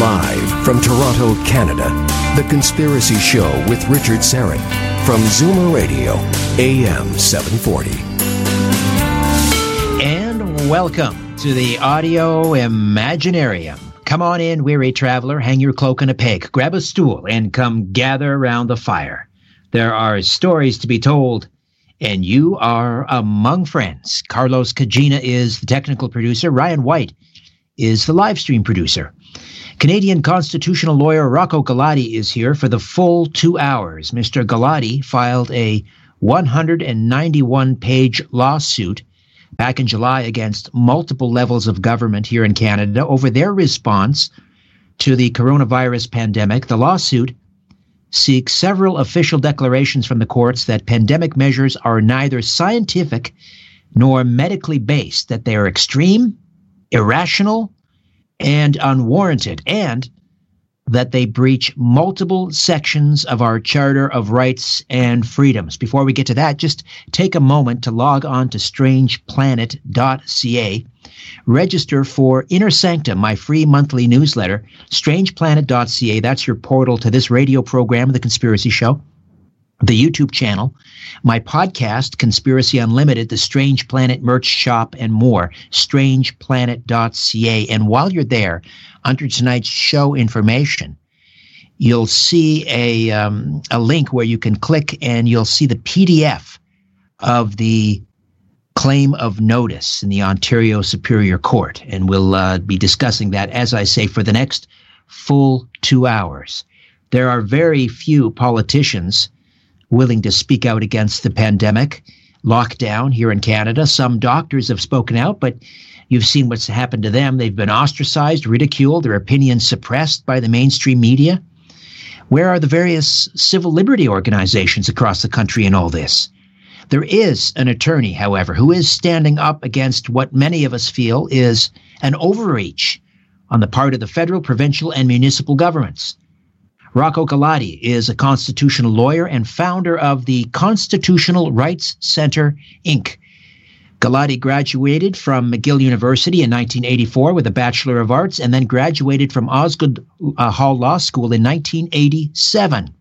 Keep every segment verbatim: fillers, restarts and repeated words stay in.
Live from Toronto, Canada, The Conspiracy Show with Richard Syrett from Zoomer Radio, A M seven forty. And welcome to the Audio Imaginarium. Come on in, weary traveler, hang your cloak and a peg, grab a stool, and come gather around the fire. There are stories to be told, and you are among friends. Carlos Cagina is the technical producer. Ryan White is the live stream producer. Canadian constitutional lawyer Rocco Galati is here for the full two hours. Mister Galati filed a one hundred ninety-one page lawsuit back in July against multiple levels of government here in Canada over their response to the coronavirus pandemic. The lawsuit seeks several official declarations from the courts that pandemic measures are neither scientific nor medically based, that they are extreme, irrational, and unwarranted, and that they breach multiple sections of our Charter of Rights and Freedoms. Before we get to that, just take a moment to log on to strange planet dot c a. Register for Inner Sanctum, my free monthly newsletter, strange planet dot c a. That's your portal to this radio program, The Conspiracy Show, the YouTube channel, my podcast, Conspiracy Unlimited, the Strange Planet merch shop, and more, strange planet dot c a. And while you're there, under tonight's show information, you'll see a um, a link where you can click and you'll see the P D F of the claim of notice in the Ontario Superior Court. And we'll uh, be discussing that, as I say, for the next full two hours. There are very few politicians willing to speak out against the pandemic lockdown here in Canada. Some doctors have spoken out, but you've seen what's happened to them. They've been ostracized, ridiculed, their opinions suppressed by the mainstream media. Where are the various civil liberty organizations across the country in all this? There is an attorney, however, who is standing up against what many of us feel is an overreach on the part of the federal, provincial, and municipal governments. Rocco Galati is a constitutional lawyer and founder of the Constitutional Rights Center, Incorporated. Galati graduated from McGill University in nineteen eighty-four with a Bachelor of Arts and then graduated from Osgood uh, Hall Law School in nineteen eighty-seven.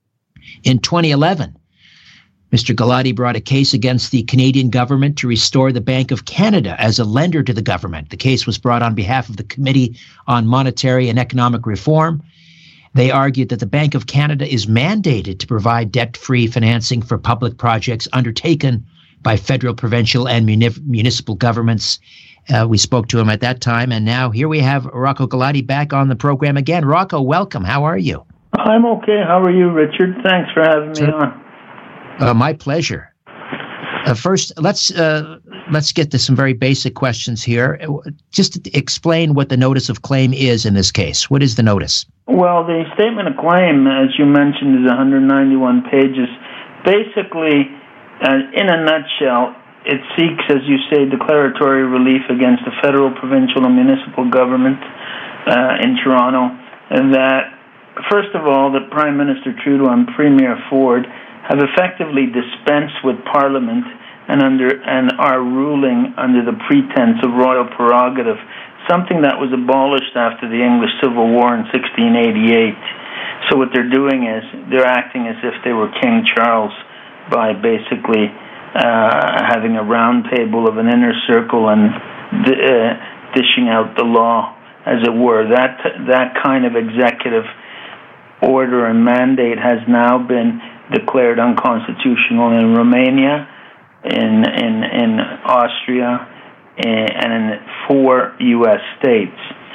In twenty eleven, Mister Galati brought a case against the Canadian government to restore the Bank of Canada as a lender to the government. The case was brought on behalf of the Committee on Monetary and Economic Reform. They argued that the Bank of Canada is mandated to provide debt-free financing for public projects undertaken by federal, provincial, and muni- municipal governments. Uh, we spoke to him at that time, and now here we have Rocco Galati back on the program again. Rocco, welcome. How are you? I'm okay. How are you, Richard? Thanks for having me on. Uh, my pleasure. Uh, first, let's uh, let's get to some very basic questions here. Just explain what the notice of claim is in this case. What is the notice? Well, the statement of claim, as you mentioned, is one hundred ninety-one pages. Basically, uh, in a nutshell, it seeks, as you say, declaratory relief against the federal, provincial, and municipal government uh, in Toronto. And that, first of all, that Prime Minister Trudeau and Premier Ford have effectively dispensed with Parliament and under and are ruling under the pretense of royal prerogative, something that was abolished after the English Civil War in sixteen eighty-eight. So what they're doing is they're acting as if they were King Charles by basically uh, having a round table of an inner circle and uh, dishing out the law, as it were. That that kind of executive order and mandate has now been declared unconstitutional in Romania, in in in Austria, and in four U S states.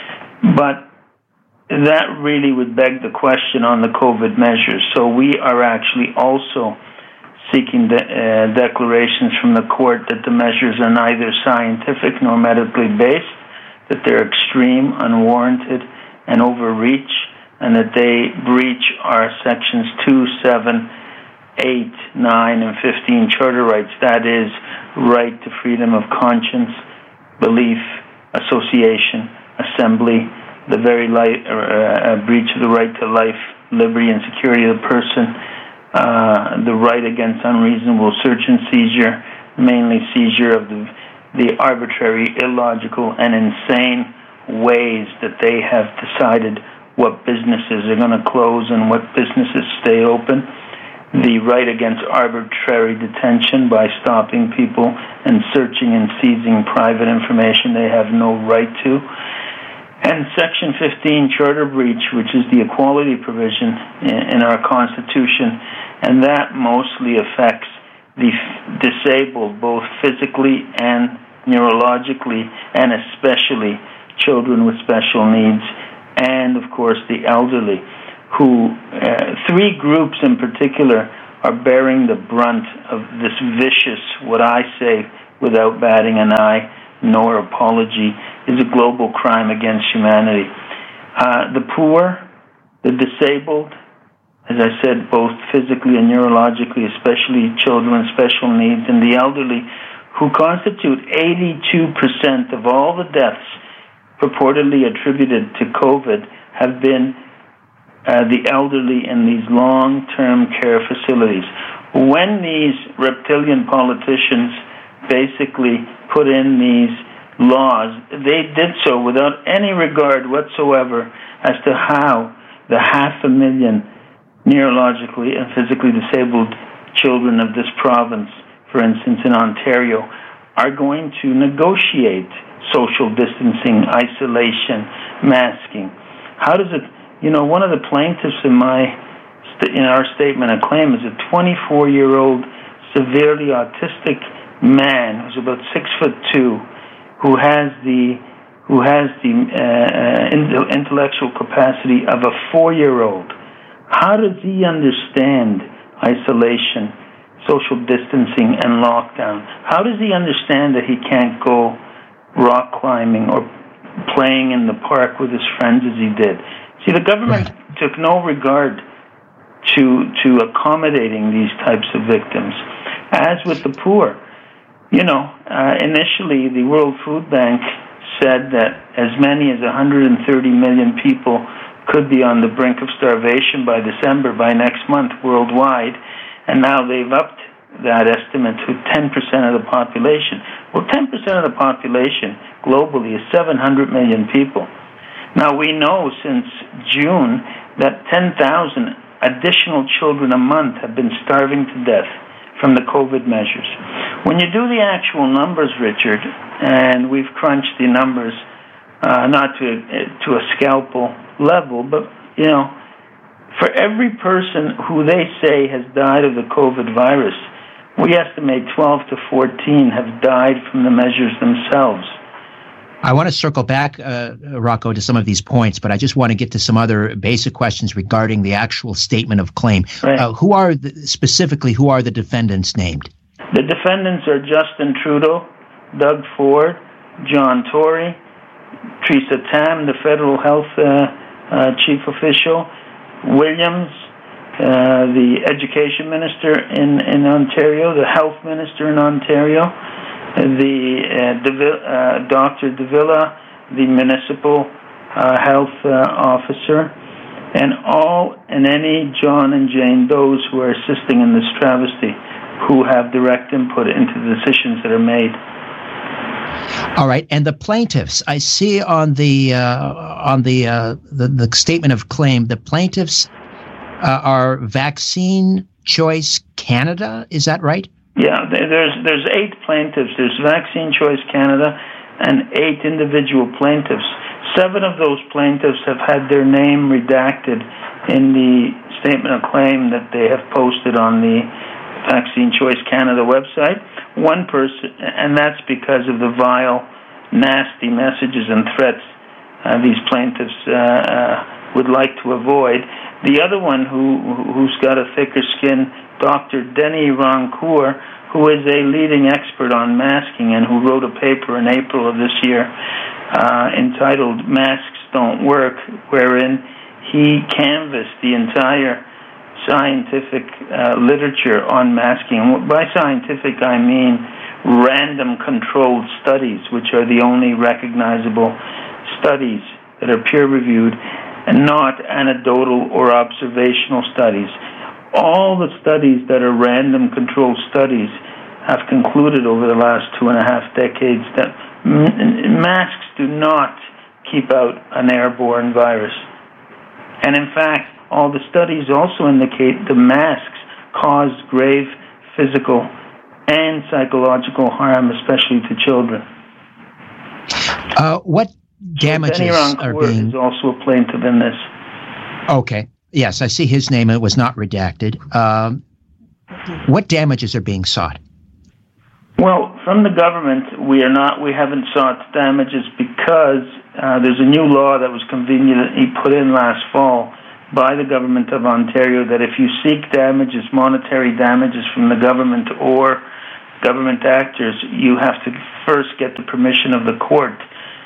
But that really would beg the question on the COVID measures. So we are actually also seeking de- uh, declarations from the court that the measures are neither scientific nor medically based, that they're extreme, unwarranted, and overreach, and that they breach our sections two, seven, eight, nine, and fifteen charter rights. That is, right to freedom of conscience, belief, association, assembly, the very life, uh, breach of the right to life, liberty, and security of the person, uh, the right against unreasonable search and seizure, mainly seizure of the, the arbitrary, illogical, and insane ways that they have decided what businesses are going to close and what businesses stay open. The right against arbitrary detention by stopping people and searching and seizing private information they have no right to. And Section fifteen, charter breach, which is the equality provision in our Constitution, and that mostly affects the disabled, both physically and neurologically, and especially children with special needs, and, of course, the elderly, who, uh, three groups in particular, are bearing the brunt of this vicious, what I say without batting an eye nor apology, is a global crime against humanity. Uh, the poor, the disabled, as I said, both physically and neurologically, especially children with special needs, and the elderly, who constitute eighty-two percent of all the deaths purportedly attributed to COVID, have been uh, the elderly in these long-term care facilities. When these reptilian politicians basically put in these laws, they did so without any regard whatsoever as to how the half a million neurologically and physically disabled children of this province, for instance in Ontario, are going to negotiate social distancing, isolation, masking. How does it, you know, one of the plaintiffs in my, in our statement of claim is a twenty-four-year-old severely autistic man who's about six foot two, who has the, who has the uh, intellectual capacity of a four-year-old. How does he understand isolation, social distancing, and lockdown? How does he understand that he can't go rock climbing or playing in the park with his friends as he did? See, the government right. took no regard to to accommodating these types of victims. As with the poor, you know, uh, initially the World Food Bank said that as many as one hundred thirty million people could be on the brink of starvation by December, by next month, worldwide, and now they've upped that estimate to ten percent of the population. Well, ten percent of the population globally is seven hundred million people. Now, we know since June that ten thousand additional children a month have been starving to death from the COVID measures. When you do the actual numbers, Richard, and we've crunched the numbers, uh, not to, to a scalpel level, but, you know, for every person who they say has died of the COVID virus, we estimate twelve to fourteen have died from the measures themselves. I want to circle back, uh, Rocco, to some of these points, but I just want to get to some other basic questions regarding the actual statement of claim. Right. Uh, who are the, specifically, who are the defendants named? The defendants are Justin Trudeau, Doug Ford, John Tory, Theresa Tam, the federal health uh, uh, chief official, Williams, uh, the education minister in, in Ontario, the health minister in Ontario, the uh, Deville, uh, Doctor Davila, the municipal uh, health uh, officer, and all and any John and Jane Does who are assisting in this travesty, who have direct input into the decisions that are made. All right, and the plaintiffs. I see on the uh, on the, uh, the the statement of claim, the plaintiffs uh, are Vaccine Choice Canada. Is that right? Yeah, there's there's eight plaintiffs. There's Vaccine Choice Canada and eight individual plaintiffs. Seven of those plaintiffs have had their name redacted in the statement of claim that they have posted on the Vaccine Choice Canada website. One person, and that's because of the vile, nasty messages and threats uh, these plaintiffs uh, uh, would like to avoid. The other one who, who's got a thicker skin, Doctor Denis Rancourt, who is a leading expert on masking and who wrote a paper in April of this year uh, entitled Masks Don't Work, wherein he canvassed the entire scientific uh, literature on masking. By scientific, I mean random controlled studies, which are the only recognizable studies that are peer-reviewed, and not anecdotal or observational studies. All the studies that are random controlled studies have concluded over the last two and a half decades that m- masks do not keep out an airborne virus. And in fact, all the studies also indicate the masks cause grave physical and psychological harm, especially to children. Uh, what damages so are being... is also a plaintiff in this. Okay. Yes, I see his name. It was not redacted. Um, what damages are being sought? Well, from the government, we are not. We haven't sought damages because uh, there's a new law that was conveniently put in last fall by the government of Ontario that if you seek damages, monetary damages from the government or government actors, you have to first get the permission of the court,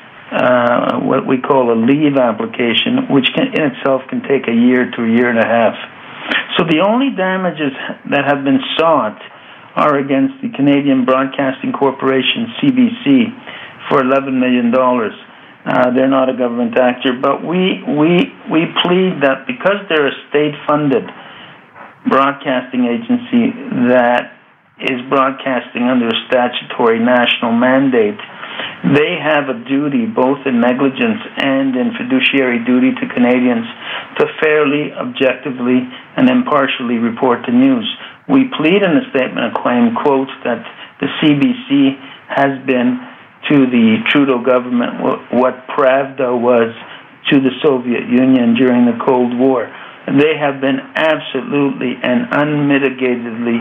uh, what we call a leave application, which can, in itself can take a year to a year and a half. So the only damages that have been sought are against the Canadian Broadcasting Corporation, C B C, for eleven million dollars. Uh, they're not a government actor, but we we we plead that because they're a state-funded broadcasting agency that is broadcasting under a statutory national mandate, they have a duty, both in negligence and in fiduciary duty to Canadians, to fairly, objectively, and impartially report the news. We plead in the statement of claim, quote, that the C B C has been to the Trudeau government what Pravda was to the Soviet Union during the Cold War. They have been absolutely and unmitigatedly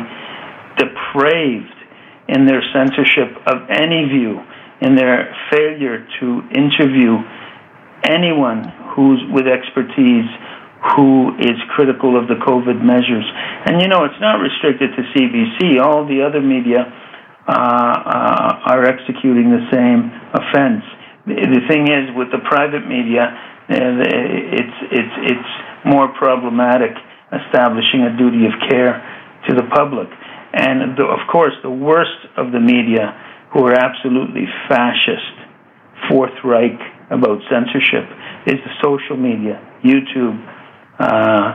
depraved in their censorship of any view, in their failure to interview anyone who's with expertise who is critical of the COVID measures. And, you know, it's not restricted to C B C. All the other media uh, uh, are executing the same offense. The, the thing is, with the private media, uh, it's, it's, it's more problematic establishing a duty of care to the public. And, the, of course, the worst of the media, who are absolutely fascist, Fourth Reich about censorship, is the social media, YouTube, uh,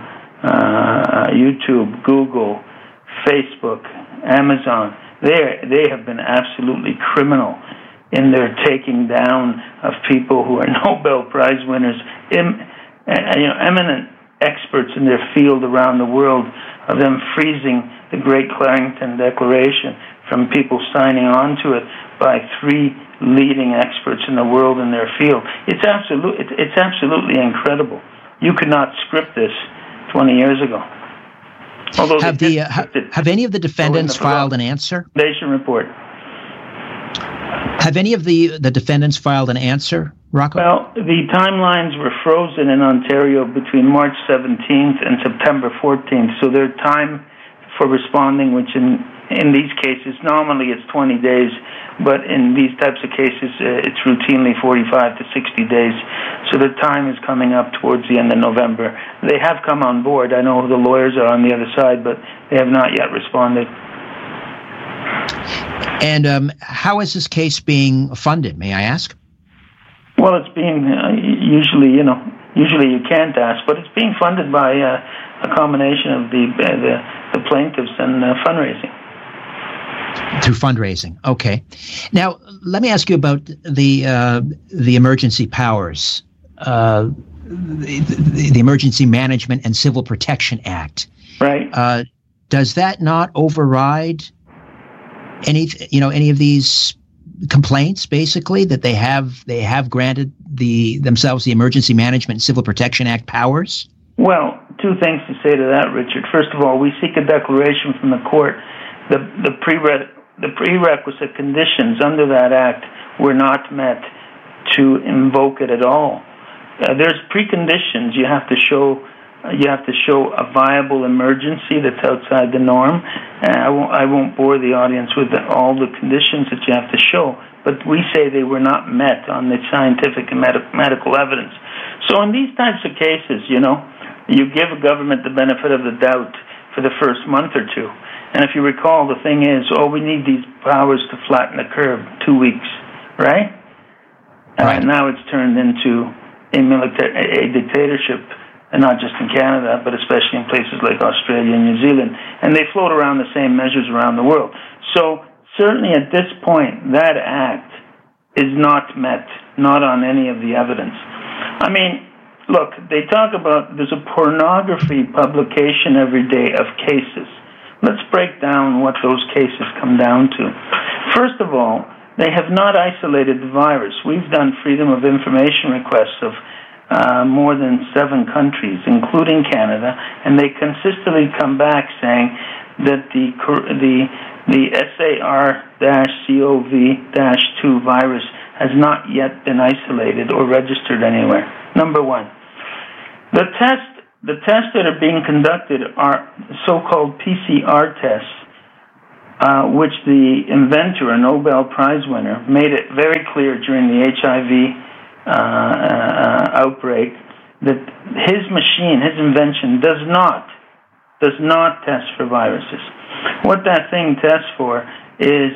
uh, YouTube, Google, Facebook, Amazon. They they have been absolutely criminal in their taking down of people who are Nobel Prize winners, em, uh, you know, eminent experts in their field around the world, of them freezing the Great Clarington Declaration from people signing on to it by three leading experts in the world in their field. It's absolute. It's, it's absolutely incredible. You could not script this twenty years ago. Although have the uh, ha, have any of the defendants the filed an answer? Foundation report. Have any of the the defendants filed an answer, Rocco? Well, the timelines were frozen in Ontario between March seventeenth and September fourteenth, so their time for responding, which in in these cases normally it's twenty days, but in these types of cases uh, it's routinely forty-five to sixty days. So the time is coming up towards the end of November. They have come on board. I know the lawyers are on the other side, but they have not yet responded. And um, how is this case being funded, may I ask? Well, it's being uh, usually, you know, usually you can't ask, but it's being funded by uh, a combination of the uh, the, the plaintiffs and uh, fundraising. Through fundraising, okay. Now, let me ask you about the uh, the emergency powers, uh, the, the, the Emergency Management and Civil Protection Act. Right. Uh, does that not override any, you know, any of these complaints, basically, that they have they have granted the themselves the Emergency Management and Civil Protection Act powers? Well, two things to say to that, Richard. First of all, we seek a declaration from the court. The the prere- the prerequisite conditions under that act were not met to invoke it at all. Uh, there's preconditions. You have to show uh, you have to show a viable emergency that's outside the norm. Uh, I won't I won't bore the audience with the, all the conditions that you have to show, but we say they were not met on the scientific and med- medical evidence. So in these types of cases, you know, you give a government the benefit of the doubt for the first month or two. And if you recall, the thing is, oh, we need these powers to flatten the curve, two weeks, right? Right. And now it's turned into a military, a dictatorship, and not just in Canada, but especially in places like Australia and New Zealand. And they float around the same measures around the world. So certainly at this point, that act is not met, not on any of the evidence. I mean, look, they talk about there's a pornography publication every day of cases. Let's break down what those cases come down to. First of all, they have not isolated the virus. We've done freedom of information requests of uh, more than seven countries, including Canada, and they consistently come back saying that the the the S A R C O V two virus has not yet been isolated or registered anywhere. Number one. The test, the tests that are being conducted are so-called P C R tests, uh, which the inventor, a Nobel Prize winner, made it very clear during the H I V uh, uh, outbreak that his machine, his invention, does not does not test for viruses. What that thing tests for is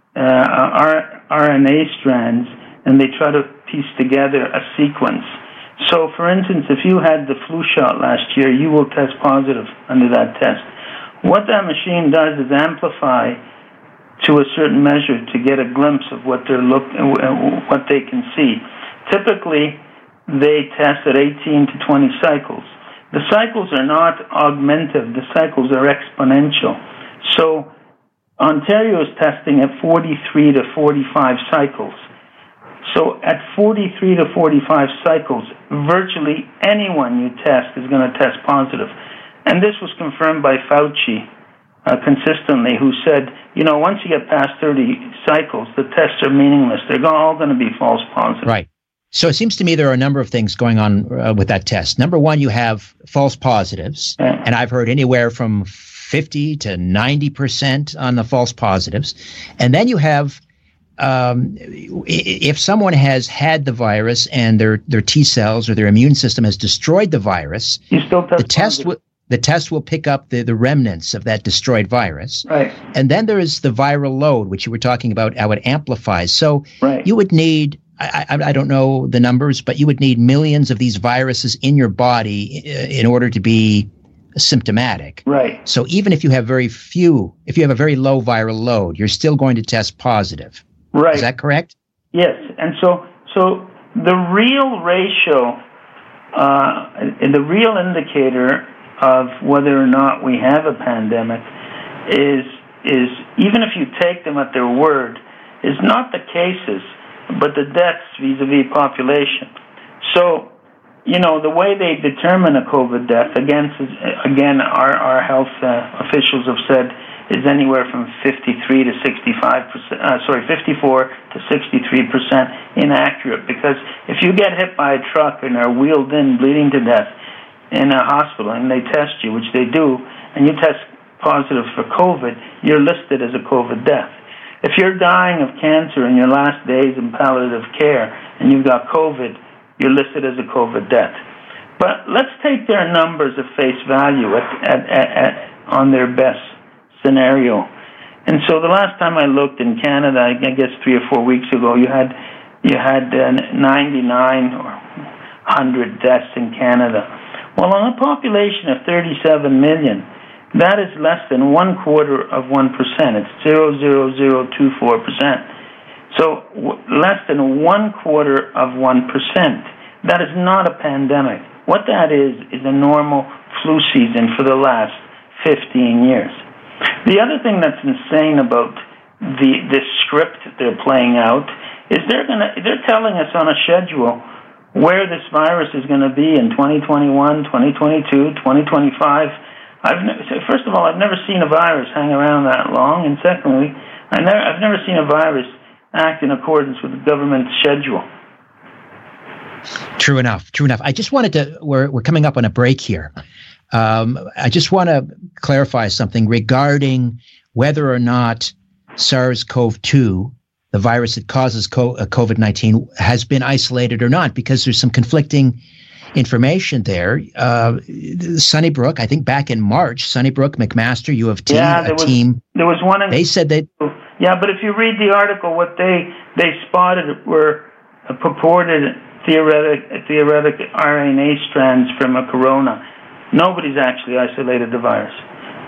uh, R N A strands, and they try to piece together a sequence. So, for instance, if you had the flu shot last year, you will test positive under that test. What that machine does is amplify to a certain measure to get a glimpse of what they're look, what they can see. Typically, they test at eighteen to twenty cycles. The cycles are not augmentive; the cycles are exponential. So, Ontario is testing at forty-three to forty-five cycles. So at forty-three to forty-five cycles, virtually anyone you test is going to test positive. And this was confirmed by Fauci uh, consistently, who said, you know, once you get past thirty cycles, the tests are meaningless. They're all going to be false positives. Right. So it seems to me there are a number of things going on uh, with that test. Number one, you have false positives, yeah. And I've heard anywhere from fifty to ninety percent on the false positives. And then you have Um, if someone has had the virus and their, their T cells or their immune system has destroyed the virus, you still test the test will the test will pick up the, the remnants of that destroyed virus. Right. And then there is the viral load, which you were talking about, how it amplifies. So right. you would need, I, I, I don't know the numbers, but you would need millions of these viruses in your body in order to be symptomatic. Right. So even if you have very few, if you have a very low viral load, you're still going to test positive. Right. Is that correct? Yes. And so so the real ratio, uh, the real indicator of whether or not we have a pandemic is, is even if you take them at their word, is not the cases, but the deaths vis-a-vis population. So, you know, the way they determine a COVID death, again, again our, our health uh, officials have said, is anywhere from fifty-three to sixty-five percent, uh, sorry, fifty-four to sixty-three percent inaccurate. Because if you get hit by a truck and are wheeled in bleeding to death in a hospital and they test you, which they do, and you test positive for COVID, you're listed as a COVID death. If you're dying of cancer in your last days in palliative care and you've got COVID, you're listed as a COVID death. But let's take their numbers at face value at, at, at, at, on their best scenario. And so the last time I looked in Canada, I guess three or four weeks ago, you had you had uh, ninety-nine or one hundred deaths in Canada. Well, on a population of thirty-seven million, that is less than one quarter of one percent. It's zero point zero zero two four percent. So w- less than one quarter of one percent. That is not a pandemic. What that is is a normal flu season for the last fifteen years. The other thing that's insane about the this script that they're playing out is they're gonna they're telling us on a schedule where this virus is going to be in twenty twenty-one, twenty twenty-two, twenty twenty-five. I've ne- first of all, I've never seen a virus hang around that long, and secondly, I never I've never seen a virus act in accordance with the government's schedule. True enough. True enough. I just wanted to. We're we're coming up on a break here. Um, I just want to clarify something regarding whether or not SARS-C o V two, the virus that causes COVID nineteen, has been isolated or not, because there's some conflicting information there. Uh, Sunnybrook, I think back in March, Sunnybrook, McMaster, U of T, yeah, a there was, team. There was one. In, they said that. Yeah, but if you read the article, what they they spotted were a purported theoretic theoretic R N A strands from a corona. Nobody's actually isolated the virus.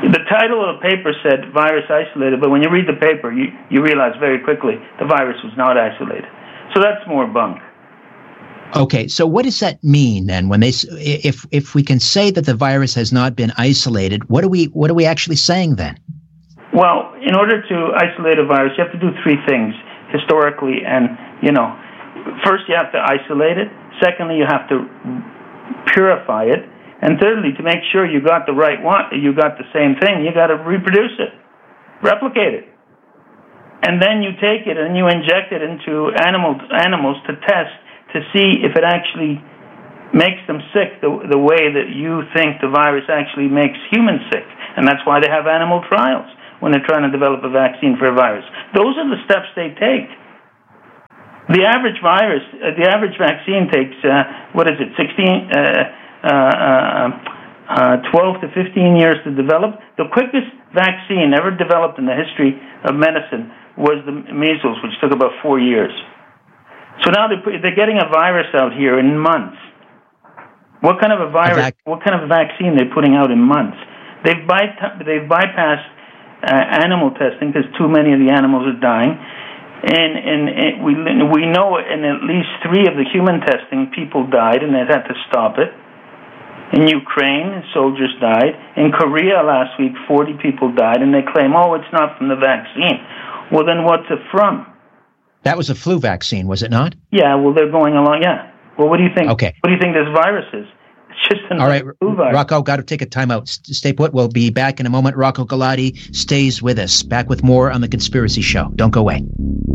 The title of the paper said virus isolated, but when you read the paper, you, you realize very quickly the virus was not isolated. So that's more bunk. Okay, so what does that mean then? When they, if if we can say that the virus has not been isolated, what are we what are we actually saying then? Well, in order to isolate a virus, you have to do three things historically, and you know, first you have to isolate it. Secondly, you have to purify it, and thirdly, to make sure you got the right one, you got the same thing, you got to reproduce it, replicate it, and then you take it and you inject it into animals animals to test to see if it actually makes them sick the, the way that you think the virus actually makes humans sick. And that's why they have animal trials when they're trying to develop a vaccine for a virus. Those are the steps they take. The average virus, uh, the average vaccine takes, uh, what is it, sixteen, uh, uh, uh, uh, twelve to fifteen years to develop. The quickest vaccine ever developed in the history of medicine was the measles, which took about four years. So now they're, they're getting a virus out here in months. What kind of a virus, a vac- what kind of a vaccine they're putting out in months? They've, by- they've bypassed uh, animal testing because too many of the animals are dying. And, and, and we, we know in at least three of the human testing, people died and they had to stop it. In Ukraine, soldiers died. In Korea last week, forty people died, and they claim, oh, it's not from the vaccine. Well, then what's it from? That was a flu vaccine, was it not? Yeah, well, they're going along, yeah. Well, what do you think? Okay. What do you think this virus is? It's just another All right, flu virus. Rocco, got to take a time out. Stay put. We'll be back in a moment. Rocco Galati stays with us. Back with more on The Conspiracy Show. Don't go away.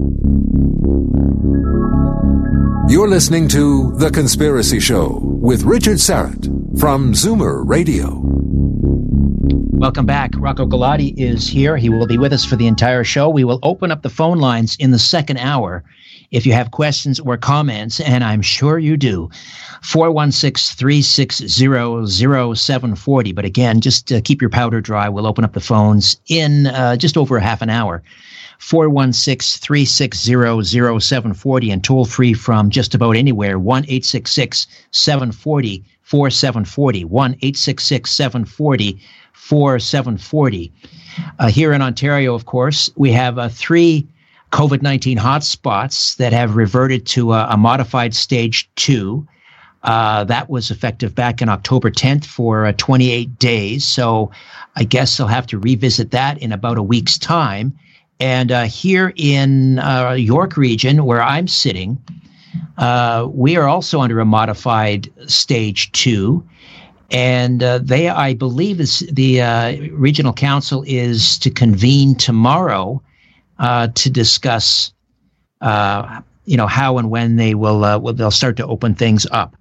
You're listening to The Conspiracy Show with Richard Syrett from Zoomer Radio. Welcome back. Rocco Galati is here. He will be with us for the entire show. We will open up the phone lines in the second hour if you have questions or comments, and I'm sure you do. four one six, three six zero, zero seven four zero. But again, just uh, keep your powder dry. We'll open up the phones in uh, just over a half an hour. four one six, three six zero, zero seven four zero and toll free from just about anywhere, one eight six six, seven four zero, four seven four zero, one eight six six, seven four zero, four seven four zero. Uh, here in Ontario, of course, we have uh, three COVID nineteen hotspots that have reverted to a, a modified stage two. Uh, that was effective back in October tenth for uh, twenty-eight days. So I guess they'll have to revisit that in about a week's time. And uh, here in uh, York region, where I'm sitting, uh, we are also under a modified stage two. And uh, they, I believe, this, the uh, regional council is to convene tomorrow uh, to discuss, uh, you know, how and when they will, uh, will they'll start to open things up.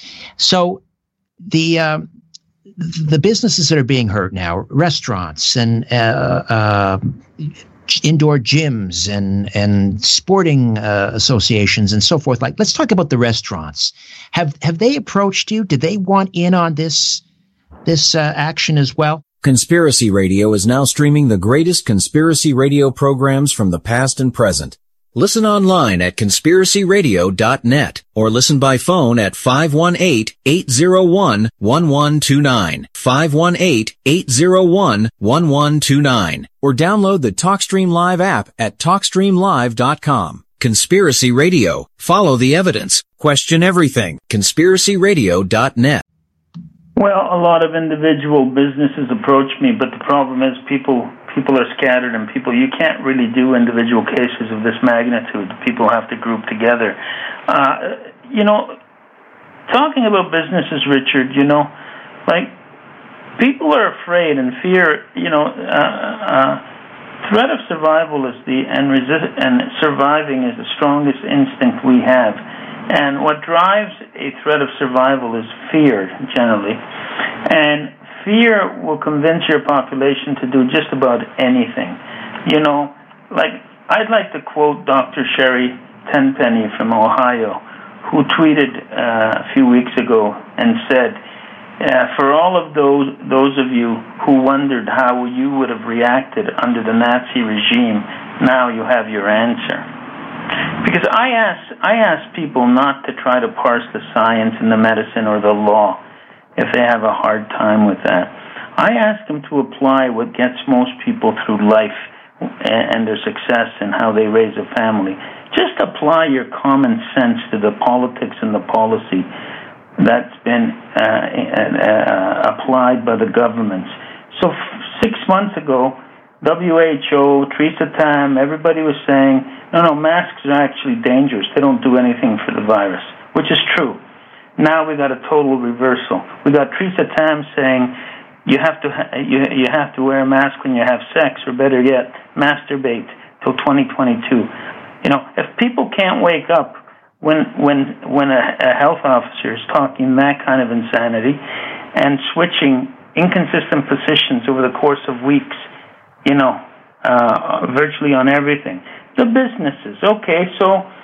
So the uh, the businesses that are being hurt now, restaurants and uh, uh, indoor gyms and and sporting uh, associations and so forth. Like, let's talk about the restaurants. Have have they approached you? Did they want in on this this uh, action as well? Conspiracy Radio is now streaming the greatest conspiracy radio programs from the past and present. Listen online at conspiracy radio dot net or listen by phone at five one eight, eight zero one, one one two nine, five one eight, eight zero one, one one two nine, or download the TalkStream Live app at talk stream live dot com. Conspiracy Radio. Follow the evidence. Question everything. conspiracy radio dot net. Well, a lot of individual businesses approach me, but the problem is people people are scattered, and people, you can't really do individual cases of this magnitude. People have to group together. Uh, you know, talking about businesses, Richard, you know, like, people are afraid and fear, you know, uh, uh, threat of survival is the, and resist, and surviving is the strongest instinct we have. And what drives a threat of survival is fear, generally. And fear will convince your population to do just about anything. You know, like, I'd like to quote Doctor Sherry Tenpenny from Ohio, who tweeted uh, a few weeks ago and said, uh, for all of those those of you who wondered how you would have reacted under the Nazi regime, now you have your answer. Because I ask, I ask people not to try to parse the science and the medicine or the law if they have a hard time with that. I ask them to apply what gets most people through life and their success and how they raise a family. Just apply your common sense to the politics and the policy that's been uh, uh, applied by the governments. So f- six months ago, W H O, Theresa Tam, everybody was saying, no, no, masks are actually dangerous. They don't do anything for the virus, which is true. Now we got a total reversal. We got Theresa Tam saying you have to ha- you you have to wear a mask when you have sex, or better yet, masturbate till twenty twenty-two. You know, if people can't wake up when when when a, a health officer is talking that kind of insanity and switching inconsistent positions over the course of weeks, you know, uh, virtually on everything. The businesses, okay, so